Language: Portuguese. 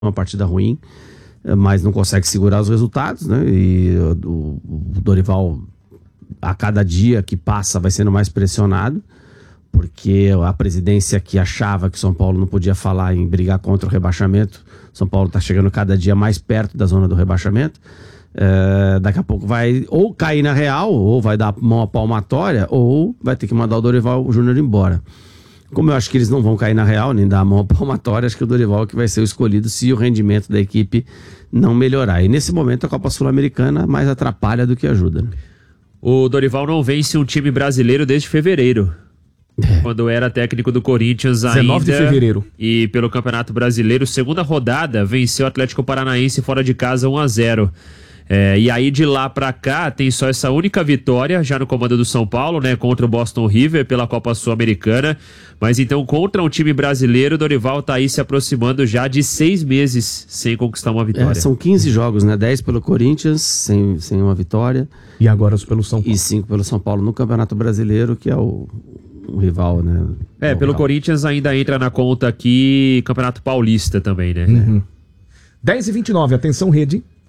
uma partida ruim, mas não consegue segurar os resultados, né? E o Dorival, a cada dia que passa, vai sendo mais pressionado, porque a presidência que achava que São Paulo não podia falar em brigar contra o rebaixamento, São Paulo está chegando cada dia mais perto da zona do rebaixamento. Daqui a pouco vai ou cair na real, ou vai dar mão à palmatória, ou vai ter que mandar o Dorival Júnior embora. Como eu acho que eles não vão cair na real, nem dar a mão à palmatória, acho que o Dorival que vai ser o escolhido se o rendimento da equipe não melhorar. E nesse momento a Copa Sul-Americana mais atrapalha do que ajuda. O Dorival não vence um time brasileiro desde fevereiro. Quando era técnico do Corinthians ainda. 19 de fevereiro. E pelo Campeonato Brasileiro, segunda rodada, venceu o Atlético Paranaense fora de casa 1-0. E aí de lá pra cá tem só essa única vitória já no comando do São Paulo, né, contra o Boston River pela Copa Sul-Americana, mas então contra um time brasileiro, o Dorival tá aí se aproximando já de 6 meses sem conquistar uma vitória. São 15 jogos, né, 10 pelo Corinthians sem uma vitória. E agora pelo São Paulo. E 5 pelo São Paulo no Campeonato Brasileiro, que é o rival, né? Pelo Corinthians ainda entra na conta aqui Campeonato Paulista também, né? 10h29, atenção rede.